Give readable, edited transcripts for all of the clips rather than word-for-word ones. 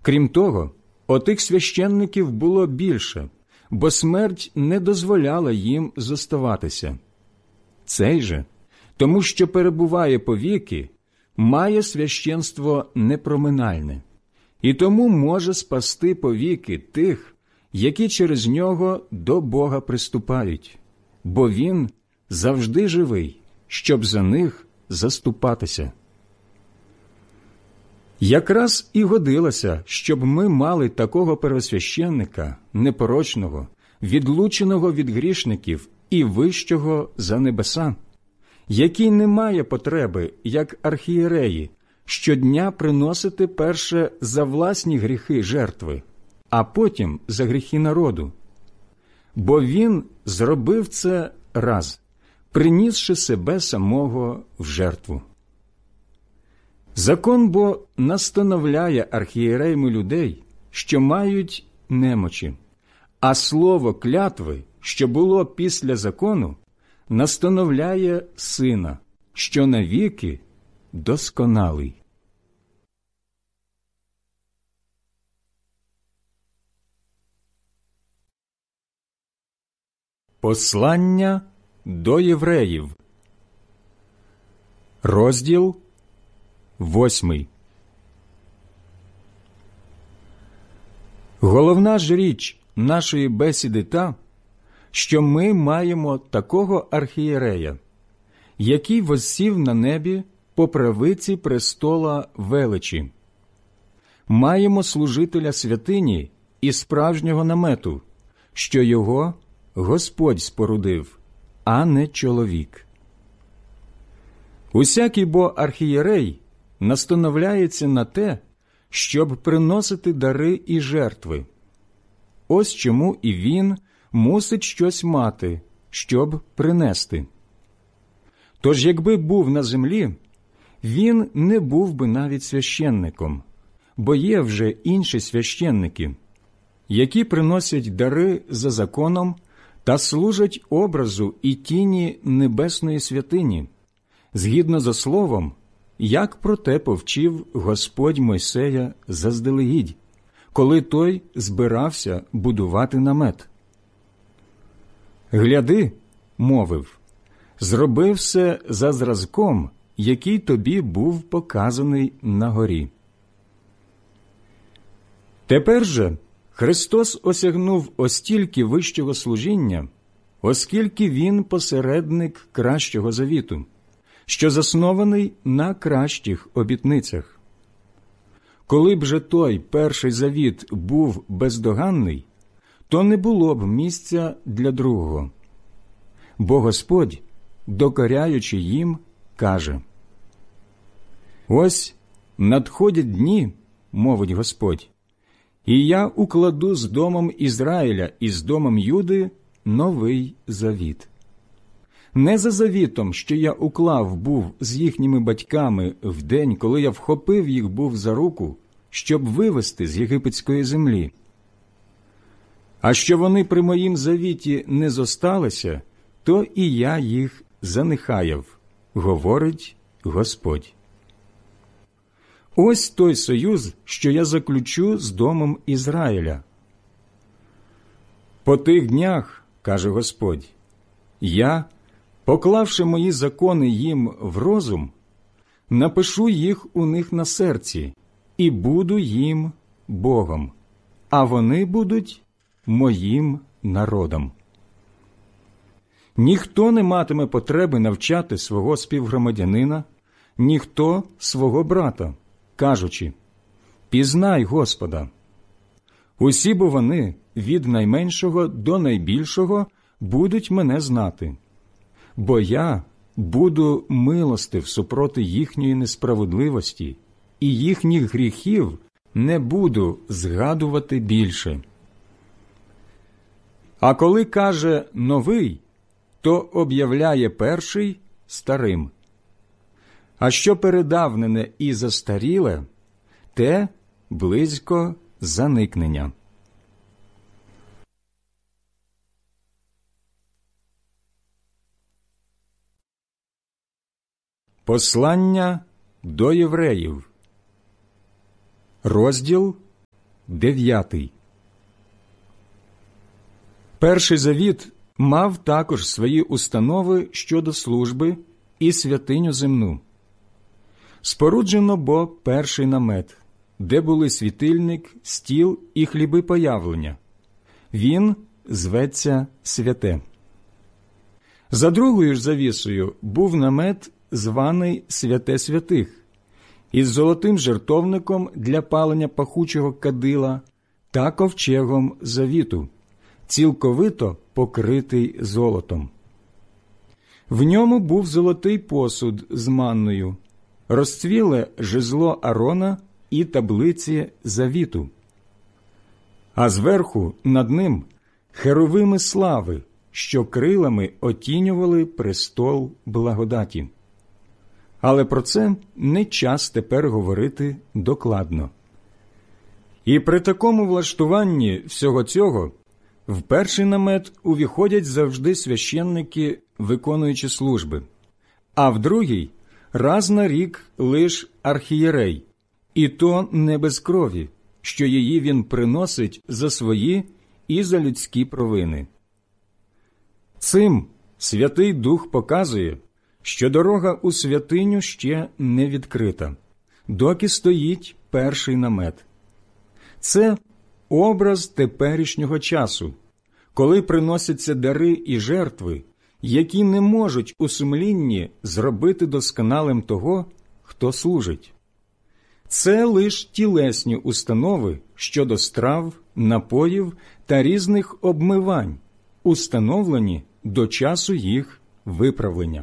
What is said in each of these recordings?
Крім того, отих священників було більше, бо смерть не дозволяла їм зоставатися. Цей же, тому що перебуває повіки, має священство непроминальне, і тому може спасти повіки тих, які через нього до Бога приступають, бо Він завжди живий, щоб за них заступатися. Якраз і годилося, щоб ми мали такого первосвященника, непорочного, відлученого від грішників і вищого за небеса, який не має потреби, як архієреї, щодня приносити перше за власні гріхи жертви, а потім за гріхи народу. Бо він зробив це раз, принісши себе самого в жертву. Закон бо настановляє архієреями людей, що мають немочі, а слово клятви, що було після закону, настановляє Сина, що навіки досконалий. Послання до євреїв. Розділ 8. Головна ж річ нашої бесіди та, що ми маємо такого архієрея, який воссів на небі по правиці престола величі. Маємо служителя святині і справжнього намету, що його Господь спорудив, а не чоловік. Усякий бо архієрей настановляється на те, щоб приносити дари і жертви. Ось чому і він мусить щось мати, щоб принести. Тож, якби був на землі, він не був би навіть священником, бо є вже інші священники, які приносять дари за законом та служать образу і тіні небесної святині, згідно за словом, як про те повчив Господь Мойсея заздалегідь, коли той збирався будувати намет. «Гляди, – мовив, – зроби все за зразком, який тобі був показаний на горі». Тепер же Христос осягнув остільки вищого служіння, оскільки Він посередник кращого завіту, що заснований на кращих обітницях. Коли б же той перший завіт був бездоганний, то не було б місця для другого. Бо Господь, докоряючи їм, каже: «Ось надходять дні, – мовить Господь, – і я укладу з домом Ізраїля і з домом Юди новий завіт. Не за завітом, що я уклав був з їхніми батьками в день, коли я вхопив їх був за руку, щоб вивести з єгипетської землі. А що вони при моїм завіті не зосталися, то і я їх занехаяв, говорить Господь. Ось той союз, що я заключу з домом Ізраїля. По тих днях, каже Господь, я, поклавши мої закони їм в розум, напишу їх у них на серці і буду їм Богом, а вони будуть моїм народом. Ніхто не матиме потреби навчати свого співгромадянина, ніхто свого брата, кажучи: «Пізнай Господа». Усі бо вони, від найменшого до найбільшого, будуть мене знати, бо я буду милостив супроти їхньої несправедливості, і їхніх гріхів не буду згадувати більше. А коли каже «новий», то об'являє перший старим. А що передавнене і застаріле, те близько заникнення. Послання до євреїв. Розділ 9. Перший завіт мав також свої установи щодо служби і святиню земну. Споруджено бо перший намет, де були світильник, стіл і хліби появлення. Він зветься святе. За другою ж завісою був намет, званий святе святих, із золотим жертовником для палення пахучого кадила та ковчегом завіту, цілковито покритий золотом. В ньому був золотий посуд з манною, розцвіле жезло Арона і таблиці завіту. А зверху над ним херовими слави, що крилами отінювали престол благодаті. Але про це не час тепер говорити докладно. І при такому влаштуванні всього цього в перший намет увіходять завжди священники, виконуючи служби, а в другий раз на рік лиш архієрей, і то не без крові, що її він приносить за свої і за людські провини. Цим Святий Дух показує, що дорога у святиню ще не відкрита, доки стоїть перший намет. Це образ теперішнього часу, коли приносяться дари і жертви, які не можуть у сумлінні зробити досконалим того, хто служить. Це лиш тілесні установи щодо страв, напоїв та різних обмивань, установлені до часу їх виправлення.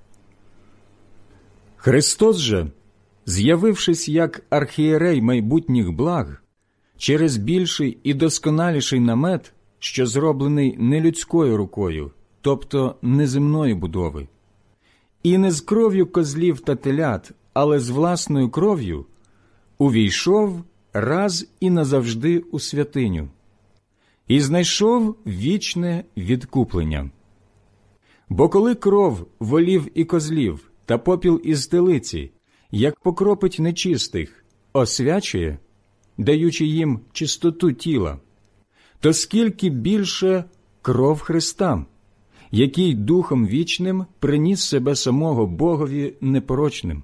Христос же, з'явившись як архієрей майбутніх благ, через більший і досконаліший намет, що зроблений не людською рукою, тобто неземної будови, і не з кров'ю козлів та телят, але з власною кров'ю, увійшов раз і назавжди у святиню, і знайшов вічне відкуплення. Бо коли кров волів і козлів та попіл із телиці, як покропить нечистих, освячує, даючи їм чистоту тіла, то скільки більше кров Христа, який Духом Вічним приніс себе самого Богові непорочним,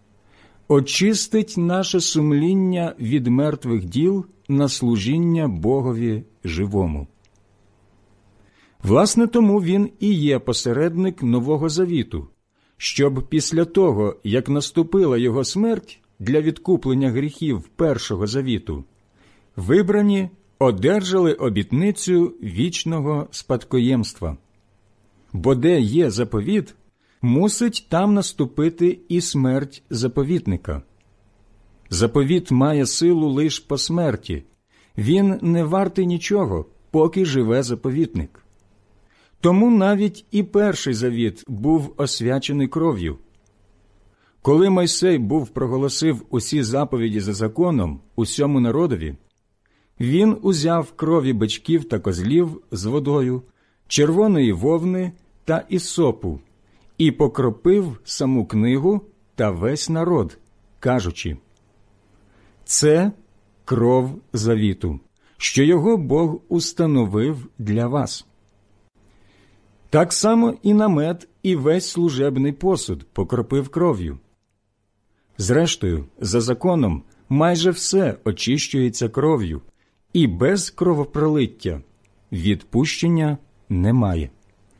очистить наше сумління від мертвих діл на служіння Богові живому. Власне, тому він і є посередник Нового Завіту, щоб після того, як наступила його смерть для відкуплення гріхів Першого Завіту, вибрані одержали обітницю вічного спадкоємства. Бо де є заповіт, мусить там наступити і смерть заповітника. Заповіт має силу лише по смерті, він не вартий нічого, поки живе заповітник. Тому навіть і Перший Завіт був освячений кров'ю. Коли Мойсей проголосив усі заповіді за законом усьому народові, він узяв крові бичків та козлів з водою, червоної вовни та ісопу і покропив саму книгу та весь народ, кажучи: «Це кров завіту, що його Бог установив для вас». Так само і намет, і весь служебний посуд покропив кров'ю. Зрештою, за законом майже все очищується кров'ю, і без кровопролиття відпущення немає.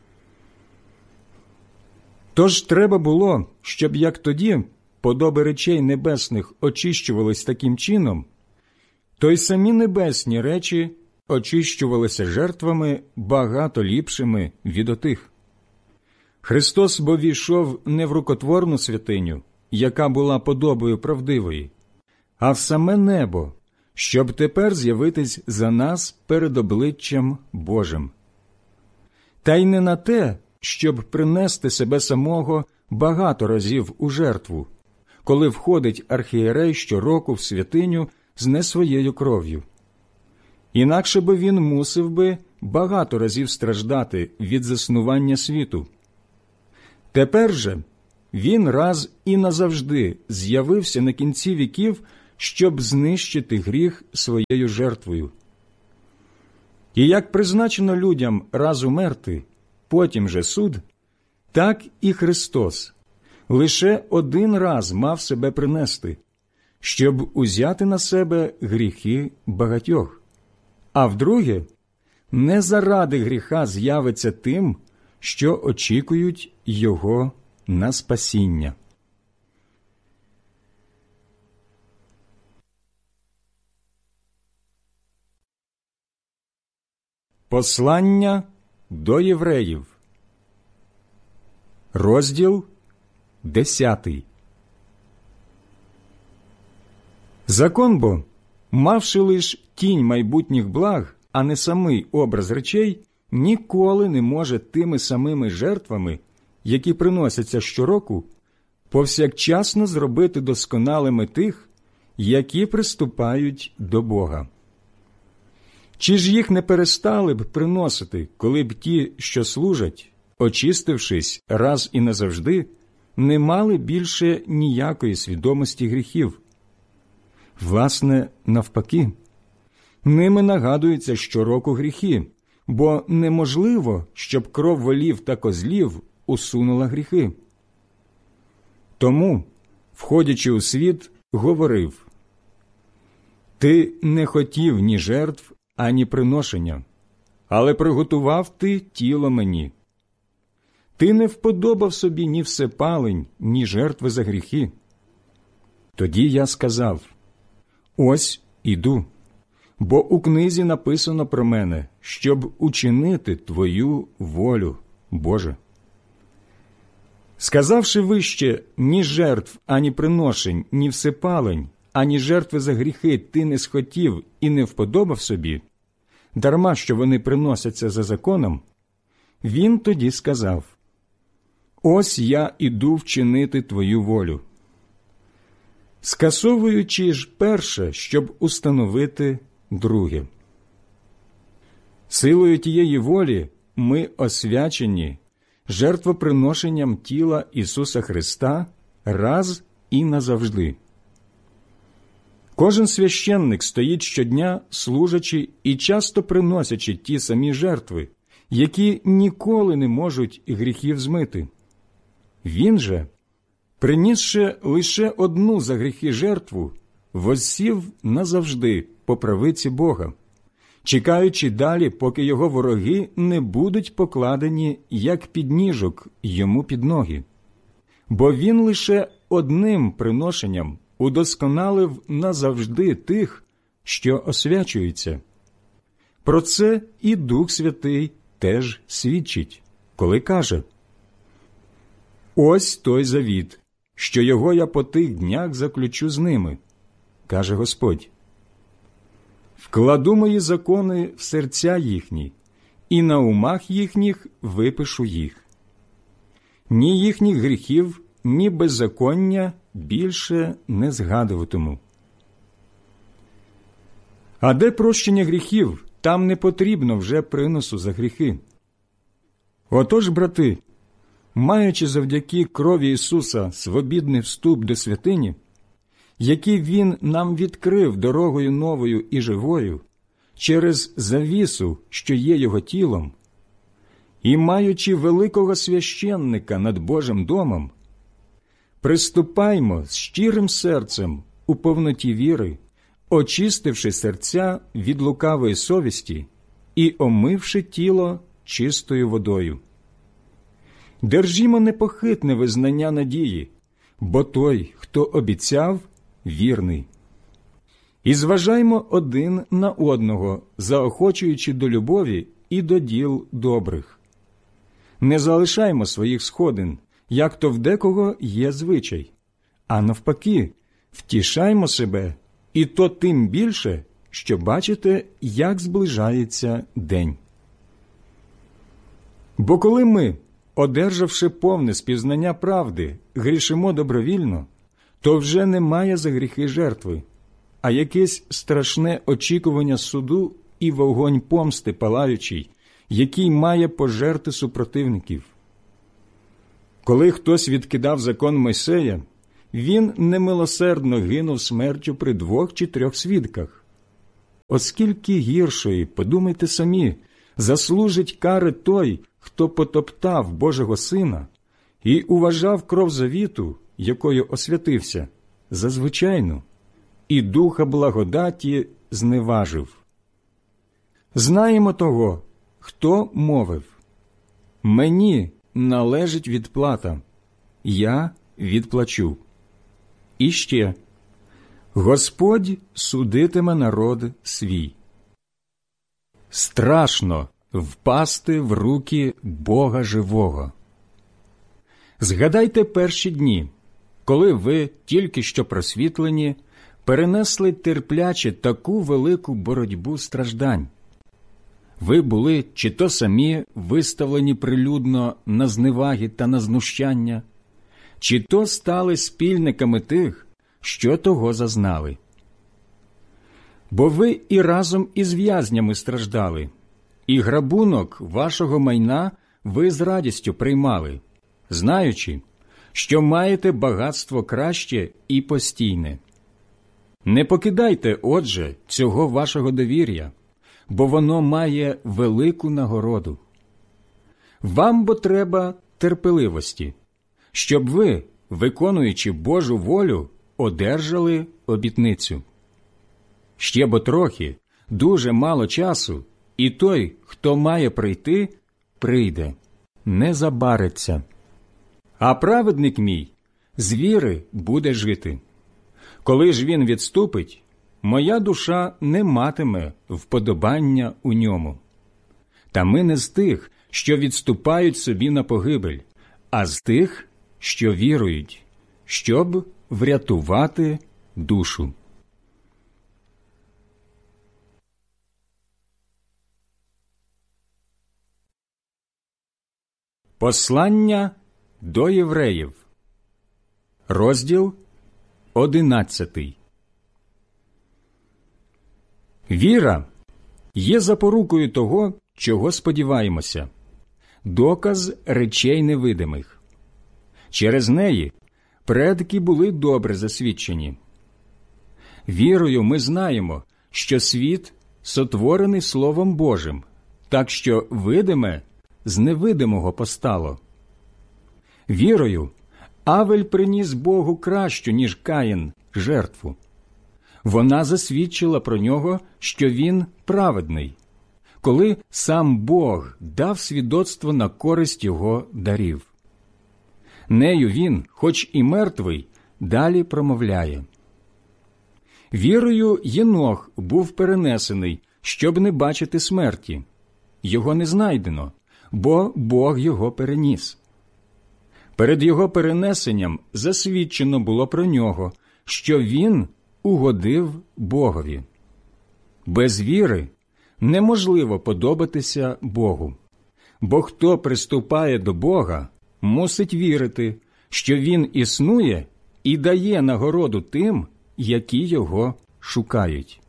Тож треба було, щоб як тоді подоби речей небесних очищувались таким чином, то й самі небесні речі очищувалися жертвами багато ліпшими від отих. Христос бо війшов не в рукотворну святиню, яка була подобою правдивої, а в саме небо, щоб тепер з'явитись за нас перед обличчям Божим. Та й не на те, щоб принести себе самого багато разів у жертву, коли входить архієрей щороку в святиню з не своєю кров'ю. Інакше би він мусив би багато разів страждати від заснування світу. Тепер же він раз і назавжди з'явився на кінці віків, щоб знищити гріх своєю жертвою. І як призначено людям раз умерти, потім же суд, так і Христос лише один раз мав себе принести, щоб узяти на себе гріхи багатьох, а вдруге не заради гріха з'явиться тим, що очікують Його на спасіння. Послання до євреїв. Розділ 10. Закон бо, мавши лиш тінь майбутніх благ, а не самий образ речей, ніколи не може тими самими жертвами, які приносяться щороку, повсякчасно зробити досконалими тих, які приступають до Бога. Чи ж їх не перестали б приносити, коли б ті, що служать, очистившись раз і назавжди, не мали більше ніякої свідомості гріхів? Власне, навпаки, ними нагадуються щороку гріхи, бо неможливо, щоб кров волів та козлів усунула гріхи. Тому, входячи у світ, говорив: «Ти не хотів ні жертв, ані приношення, але приготував ти тіло мені. Ти не вподобав собі ні всепалень, ні жертви за гріхи. Тоді я сказав: ось іду, бо у книзі написано про мене, щоб учинити твою волю, Боже». Сказавши вище: ні жертв, ані приношень, ні всепалень, ані жертви за гріхи ти не схотів і не вподобав собі, дарма що вони приносяться за законом, він тоді сказав: ось я іду вчинити твою волю, скасовуючи ж перше, щоб установити друге. Силою тієї волі ми освячені жертвоприношенням тіла Ісуса Христа раз і назавжди. Кожен священник стоїть щодня, служачи і часто приносячи ті самі жертви, які ніколи не можуть гріхів змити. Він же, принісши лише одну за гріхи жертву, воссів назавжди по правиці Бога, чекаючи далі, поки його вороги не будуть покладені, як підніжок, йому під ноги. Бо він лише одним приношенням удосконалив назавжди тих, що освячуються. Про це і Дух Святий теж свідчить, коли каже: «Ось той завіт, що його я по тих днях заключу з ними, каже Господь. Вкладу мої закони в серця їхні, і на умах їхніх випишу їх. Ні їхніх гріхів, ні беззаконня більше не згадуватиму». А де прощення гріхів, там не потрібно вже приносу за гріхи. Отож, брати, маючи завдяки крові Ісуса свобідний вступ до святині, який Він нам відкрив дорогою новою і живою, через завісу, що є Його тілом, і маючи великого священника над Божим домом, приступаймо з щирим серцем у повноті віри, очистивши серця від лукавої совісті і омивши тіло чистою водою. Держімо непохитне визнання надії, бо той, хто обіцяв, вірний. І зважаймо один на одного, заохочуючи до любові і до діл добрих. Не залишаймо своїх сходин, як то в декого є звичай, а навпаки, втішаймо себе, і то тим більше, що бачите, як зближається день. Бо коли ми, одержавши повне спізнання правди, грішимо добровільно, то вже немає за гріхи жертви, а якесь страшне очікування суду і вогонь помсти палаючий, який має пожерти супротивників. Коли хтось відкидав закон Мойсея, він немилосердно гинув смертю при 2 чи 3 свідках. Оскільки гіршої, подумайте самі, заслужить кари той, хто потоптав Божого Сина і уважав кров завіту, якою освятився, за звичайну, і духа благодаті зневажив. Знаємо того, хто мовив: «Мені належить відплата, я відплачу». І ще: «Господь судитиме народ свій». Страшно впасти в руки Бога живого. Згадайте перші дні, коли ви, тільки що просвітлені, перенесли терпляче таку велику боротьбу страждань. Ви були чи то самі виставлені прилюдно на зневаги та на знущання, чи то стали спільниками тих, що того зазнали. Бо ви і разом із в'язнями страждали, і грабунок вашого майна ви з радістю приймали, знаючи, що маєте багатство краще і постійне. Не покидайте, отже, цього вашого довір'я, бо воно має велику нагороду. Вам бо треба терпеливості, щоб ви, виконуючи Божу волю, одержали обітницю. Ще бо трохи, дуже мало часу, і той, хто має прийти, прийде, не забариться. А праведник мій з віри буде жити. Коли ж він відступить, моя душа не матиме вподобання у ньому. Та ми не з тих, що відступають собі на погибель, а з тих, що вірують, щоб врятувати душу. Послання до євреїв. Розділ 11. Віра є запорукою того, чого сподіваємося, доказ речей невидимих. Через неї предки були добре засвідчені. Вірою ми знаємо, що світ сотворений Словом Божим, так що видиме з невидимого постало. Вірою Авель приніс Богу кращу, ніж Каїн, жертву. Вона засвідчила про нього, що він праведний, коли сам Бог дав свідоцтво на користь його дарів. Нею він, хоч і мертвий, далі промовляє. Вірою Єнох був перенесений, щоб не бачити смерті. Його не знайдено, бо Бог його переніс. Перед його перенесенням засвідчено було про нього, що він угодив Богові. Без віри неможливо подобатися Богу, бо хто приступає до Бога, мусить вірити, що Він існує і дає нагороду тим, які його шукають.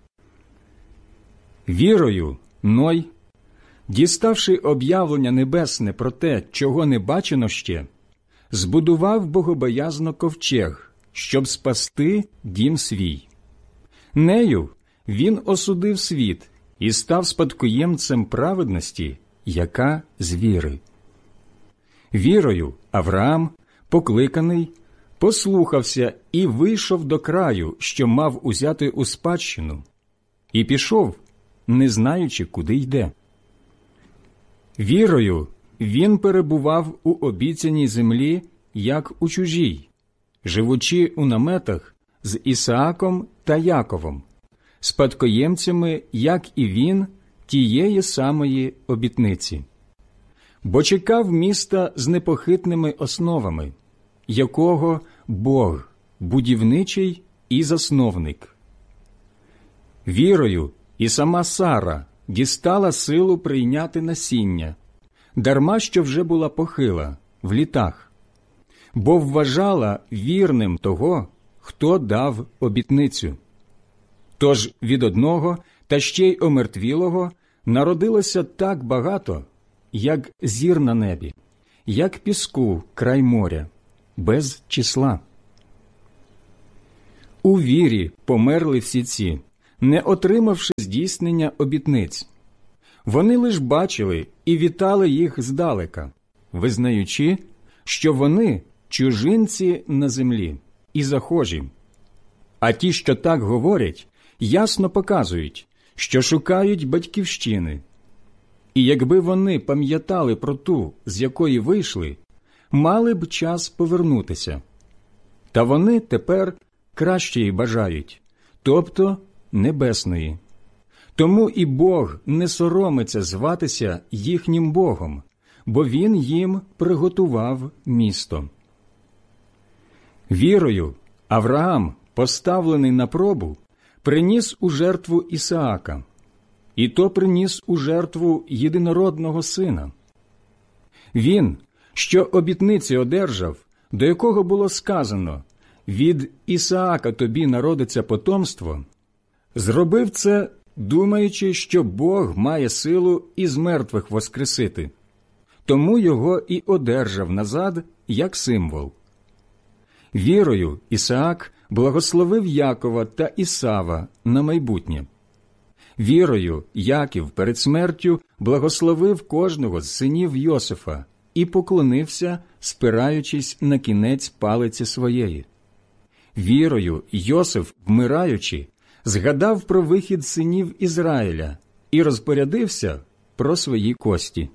Вірою Ной, діставши об'явлення небесне про те, чого не бачено ще, збудував богобоязно ковчег, щоб спасти дім свій. Нею він осудив світ і став спадкоємцем праведності, яка з віри. Вірою Авраам, покликаний, послухався і вийшов до краю, що мав узяти у спадщину, і пішов, не знаючи, куди йде. Вірою він перебував у обіцяній землі, як у чужій, живучи у наметах з Ісааком та Яковом, спадкоємцями, як і він, тієї самої обітниці. Бо чекав міста з непохитними основами, якого Бог, будівничий і засновник. Вірою і сама Сара дістала силу прийняти насіння, дарма що вже була похила, в літах, бо вважала вірним того, хто дав обітницю. Тож від одного, та ще й омертвілого, народилося так багато, як зір на небі, як піску край моря, без числа. У вірі померли всі ці, не отримавши здійснення обітниць. Вони лиш бачили і вітали їх здалека, визнаючи, що вони чужинці на землі і захожі. А ті, що так говорять, ясно показують, що шукають батьківщини. І якби вони пам'ятали про ту, з якої вийшли, мали б час повернутися. Та вони тепер кращої бажають, тобто небесної. Тому і Бог не соромиться зватися їхнім Богом, бо Він їм приготував місто. Вірою Авраам, поставлений на пробу, приніс у жертву Ісаака, і то приніс у жертву єдинородного сина. Він, що обітниці одержав, до якого було сказано «Від Ісаака тобі народиться потомство», зробив це, думаючи, що Бог має силу із мертвих воскресити. Тому його і одержав назад як символ. Вірою Ісаак благословив Якова та Ісава на майбутнє. Вірою Яків перед смертю благословив кожного з синів Йосифа і поклонився, спираючись на кінець палиці своєї. Вірою Йосиф, вмираючи, згадав про вихід синів Ізраїля і розпорядився про свої кості.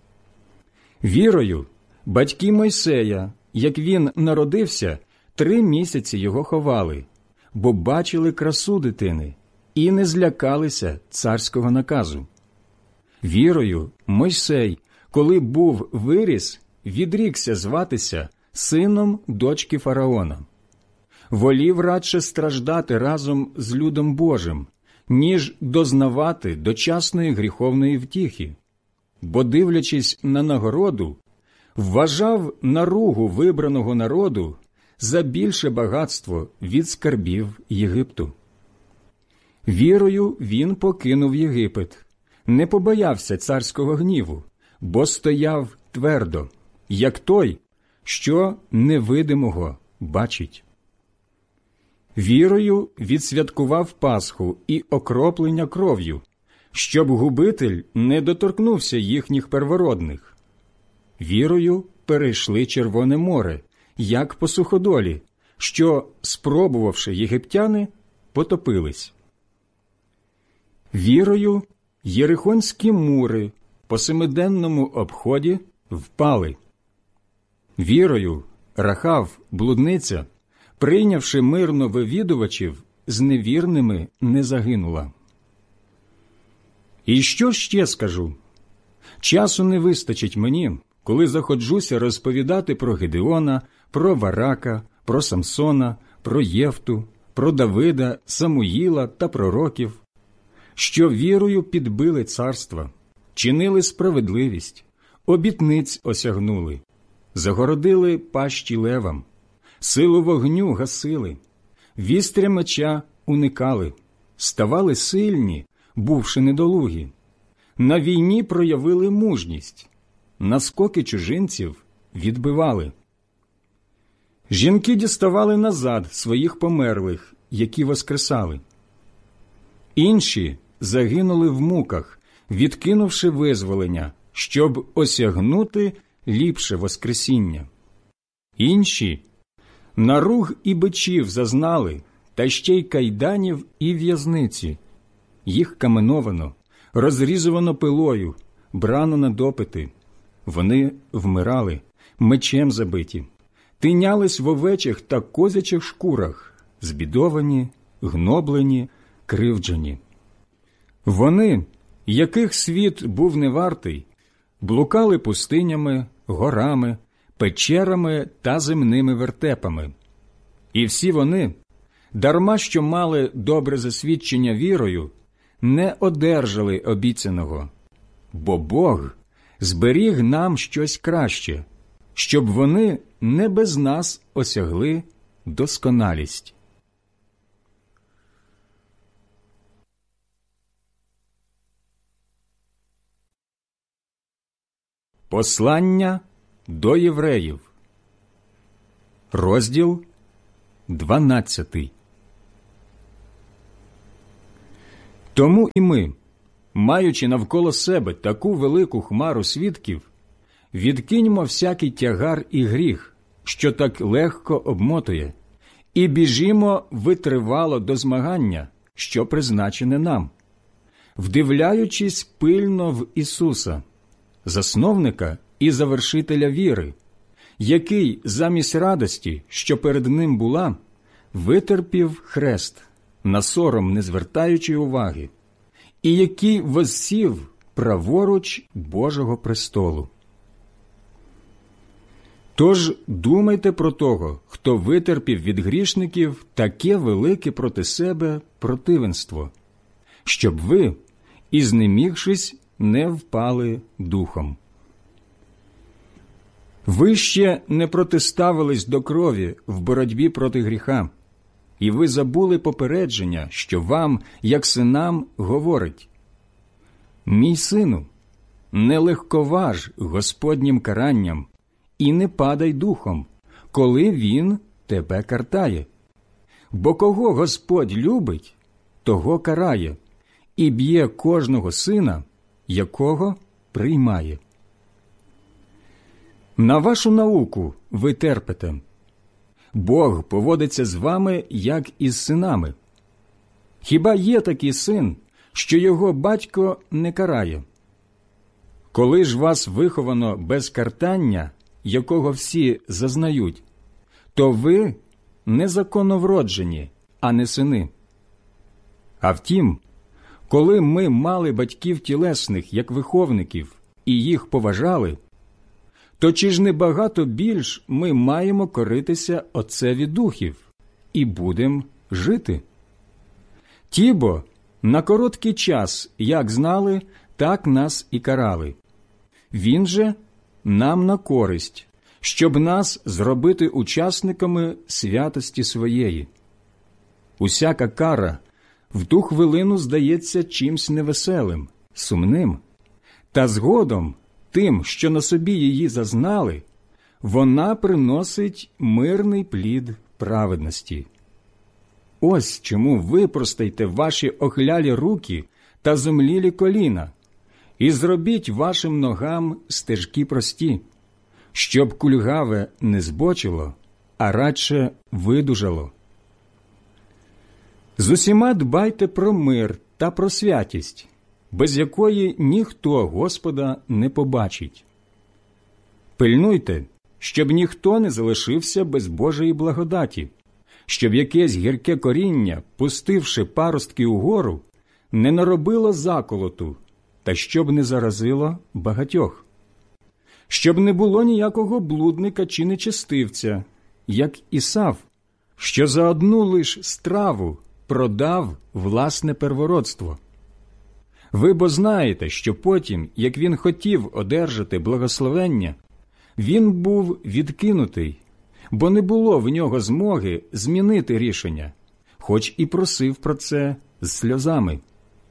Вірою батьки Мойсея, як він народився, 3 місяці його ховали, бо бачили красу дитини і не злякалися царського наказу. Вірою Мойсей, коли був виріс, відрікся зватися сином дочки фараона. Волів радше страждати разом з людом Божим, ніж дознавати дочасної гріховної втіхи, бо, дивлячись на нагороду, вважав наругу вибраного народу за більше багатство від скарбів Єгипту. Вірою він покинув Єгипет, не побоявся царського гніву, бо стояв твердо, як той, що невидимого бачить. Вірою відсвяткував Пасху і окроплення кров'ю, щоб губитель не доторкнувся їхніх первородних. Вірою перейшли Червоне море, як по суходолі, що, спробувавши єгиптяни, потопились. Вірою єрихонські мури по 7-денному обході впали. Вірою Рахав, блудниця, прийнявши мирно вивідувачів, з невірними не загинула. І що ще скажу? Часу не вистачить мені, коли заходжуся розповідати про Гедеона, про Варака, про Самсона, про Єфту, про Давида, Самуїла та пророків, що вірою підбили царства, чинили справедливість, обітниць осягнули, загородили пащі левам, силу вогню гасили, вістря меча уникали, ставали сильні, бувши недолугі, на війні проявили мужність, наскоки чужинців відбивали. Жінки діставали назад своїх померлих, які воскресали. Інші загинули в муках, відкинувши визволення, щоб осягнути ліпше воскресіння. Інші наруг і бичів зазнали, та ще й кайданів і в'язниці. Їх каменовано, розрізувано пилою, брано на допити. Вони вмирали, мечем забиті, тинялись в овечих та козячих шкурах, збідовані, гноблені, кривджені. Вони, яких світ був невартий, блукали пустинями, горами, печерами та земними вертепами. І всі вони, дарма що мали добре засвідчення вірою, не одержали обіцяного, бо Бог зберіг нам щось краще, щоб вони не без нас осягли досконалість. Послання до євреїв. Розділ 12. Тому і ми, маючи навколо себе таку велику хмару свідків, відкиньмо всякий тягар і гріх, що так легко обмотує, і біжімо витривало до змагання, що призначене нам, вдивляючись пильно в Ісуса, засновника і завершителя віри, який замість радості, що перед ним була, витерпів хрест, на сором не звертаючи уваги, і який воссів праворуч Божого престолу. Тож думайте про того, хто витерпів від грішників таке велике проти себе противенство, щоб ви, і знемігшись, не впали духом. Ви ще не протиставились до крові в боротьбі проти гріха, і ви забули попередження, що вам, як синам, говорить: «Мій сину, не легковаж Господнім каранням, і не падай духом, коли Він тебе картає. Бо кого Господь любить, того карає, і б'є кожного сина, якого приймає». На вашу науку ви терпите. Бог поводиться з вами, як із синами. Хіба є такий син, що його батько не карає? Коли ж вас виховано без картання, якого всі зазнають, то ви незаконновроджені, а не сини. А втім, коли ми мали батьків тілесних, як виховників, і їх поважали, то чи ж не багато більш ми маємо коритися Отцеві духів і будем жити? Ті бо на короткий час, як знали, так нас і карали. Він же нам на користь, щоб нас зробити учасниками святості своєї. Усяка кара в ту хвилину здається чимсь невеселим, сумним, та згодом тим, що на собі її зазнали, вона приносить мирний плід праведності. Ось чому випростайте ваші охлялі руки та зомлілі коліна, і зробіть вашим ногам стежки прості, щоб кульгаве не збочило, а радше видужало. З усіма дбайте про мир та про святість, без якої ніхто Господа не побачить. Пильнуйте, щоб ніхто не залишився без Божої благодаті, щоб якесь гірке коріння, пустивши паростки угору, не наробило заколоту, та щоб не заразило багатьох. Щоб не було ніякого блудника чи нечестивця, як Ісав, що за одну лиш страву продав власне первородство. Ви бо знаєте, що потім, як він хотів одержати благословення, він був відкинутий, бо не було в нього змоги змінити рішення, хоч і просив про це з сльозами.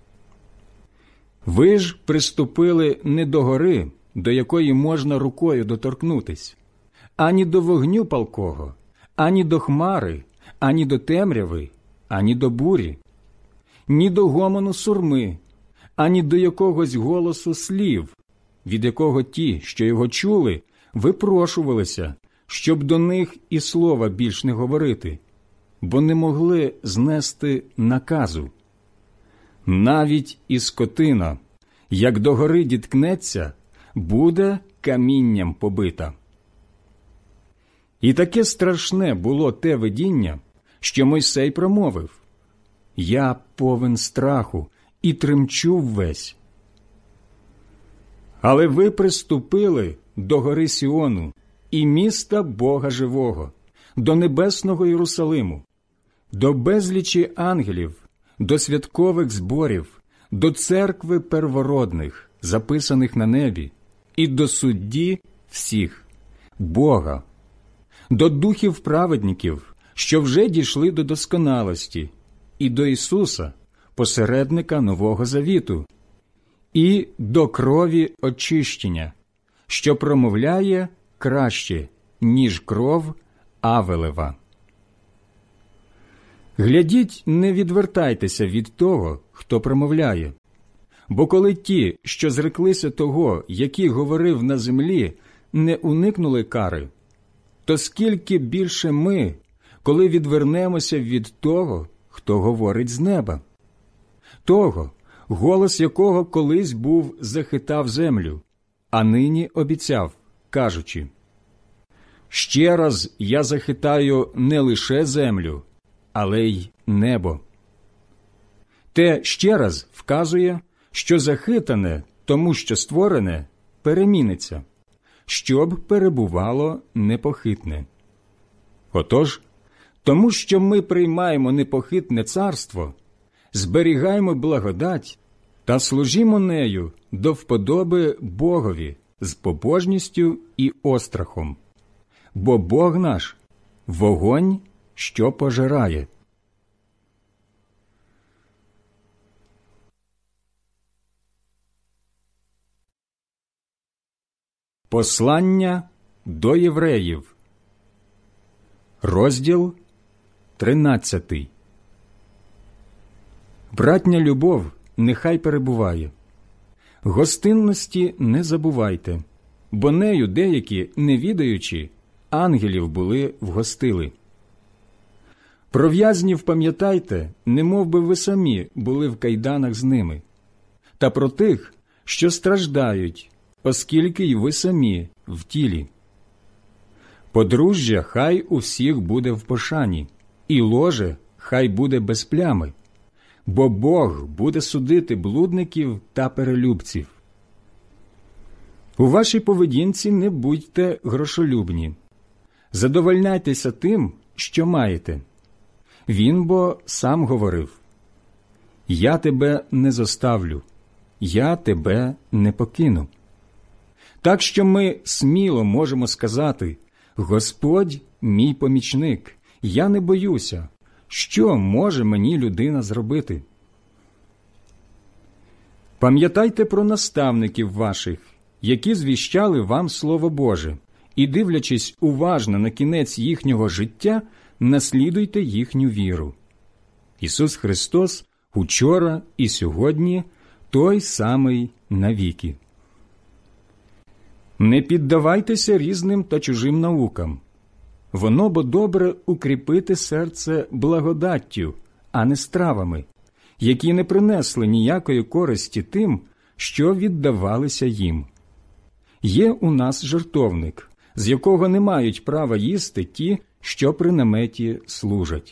Ви ж приступили не до гори, до якої можна рукою доторкнутись, ані до вогню палкого, ані до хмари, ані до темряви, ані до бурі, ні до гомону сурми, ані до якогось голосу слів, від якого ті, що його чули, випрошувалися, щоб до них і слова більш не говорити, бо не могли знести наказу. Навіть і скотина, як до гори діткнеться, буде камінням побита. І таке страшне було те видіння, що Мойсей промовив: «Я повен страху і тремчу ввесь». Але ви приступили до гори Сіону і міста Бога живого, до небесного Єрусалиму, до безлічі ангелів, до святкових зборів, до церкви первородних, записаних на небі, і до судді всіх, Бога, до духів праведників, що вже дійшли до досконалості, і до Ісуса, посередника Нового Завіту, і до крові очищення, що промовляє краще, ніж кров Авелева. Глядіть, не відвертайтеся від того, хто промовляє. Бо коли ті, що зреклися того, який говорив на землі, не уникнули кари, то скільки більше ми, коли відвернемося від того, хто говорить з неба, того, голос якого колись був захитав землю, а нині обіцяв, кажучи: «Ще раз я захитаю не лише землю, але й небо». Те «ще раз» вказує, що захитане, тому що створене, переміниться, щоб перебувало непохитне. Отож, тому що ми приймаємо непохитне царство, зберігаємо благодать та служімо нею до вподоби Богові з побожністю і острахом. Бо Бог наш – вогонь, що пожирає. Послання до євреїв. Розділ 13. Братня любов нехай перебуває. Гостинності не забувайте, бо нею деякі, не відаючи, ангелів були вгостили. Про в'язнів пам'ятайте, немов би ви самі були в кайданах з ними, та про тих, що страждають, оскільки й ви самі в тілі. Подружжя хай у всіх буде в пошані, і ложе хай буде без плями, бо Бог буде судити блудників та перелюбців. У вашій поведінці не будьте грошолюбні. Задовольняйтеся тим, що маєте. Він бо сам говорив: «Я тебе не зоставлю, я тебе не покину». Так що ми сміло можемо сказати: «Господь мій помічник, я не боюся. Що може мені людина зробити?» Пам'ятайте про наставників ваших, які звіщали вам Слово Боже, і, дивлячись уважно на кінець їхнього життя, наслідуйте їхню віру. Ісус Христос учора і сьогодні той самий навіки. Не піддавайтеся різним та чужим наукам. Воно бо добре укріпити серце благодаттю, а не стравами, які не принесли ніякої користі тим, що віддавалися їм. Є у нас жертовник, з якого не мають права їсти ті, що при наметі служать.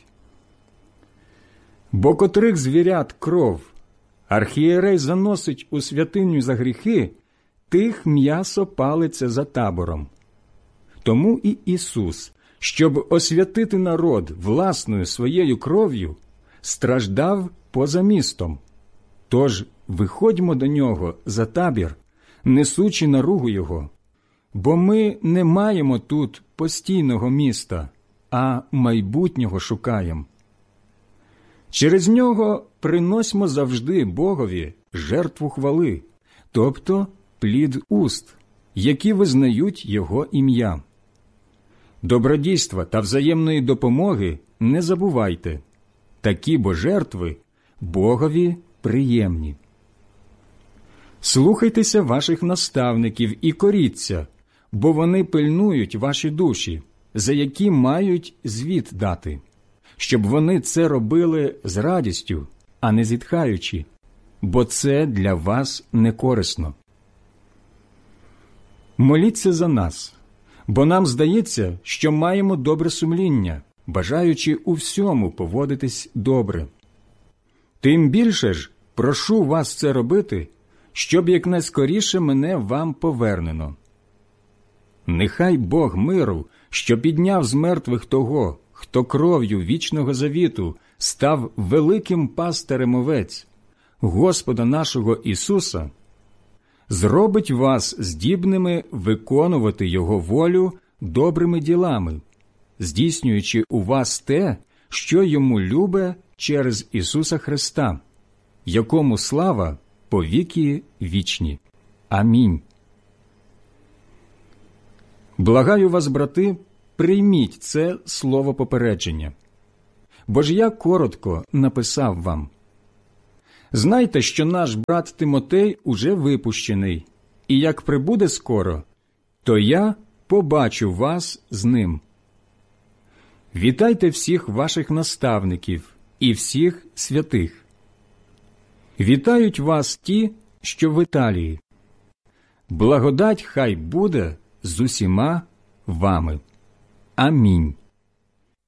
Бо котрих звірят кров архієрей заносить у святиню за гріхи, тих м'ясо палиться за табором. Тому і Ісус, щоб освятити народ власною своєю кров'ю, страждав поза містом. Тож виходьмо до нього за табір, несучи наругу його, бо ми не маємо тут постійного міста, а майбутнього шукаємо. Через нього приносьмо завжди Богові жертву хвали, тобто плід уст, які визнають Його ім'я. Добродійства та взаємної допомоги не забувайте, такі бо жертви Богові приємні. Слухайтеся ваших наставників і коріться, бо вони пильнують ваші душі, за які мають звіт дати, щоб вони це робили з радістю, а не зітхаючи, бо це для вас не корисно. Моліться за нас, бо нам здається, що маємо добре сумління, бажаючи у всьому поводитись добре. Тим більше ж прошу вас це робити, щоб якнайскоріше мене вам повернено. Нехай Бог миру, що підняв з мертвих того, хто кров'ю вічного завіту став великим пастирем овець, Господа нашого Ісуса, зробить вас здібними виконувати Його волю добрими ділами, здійснюючи у вас те, що Йому любе через Ісуса Христа, якому слава повіки вічні. Амінь. Благаю вас, брати, прийміть це слово попередження. бо ж я коротко написав вам. Знайте, що наш брат Тимотей уже випущений, і як прибуде скоро, то я побачу вас з ним. Вітайте всіх ваших наставників і всіх святих. Вітають вас ті, що в Італії. Благодать хай буде з усіма вами. Амінь.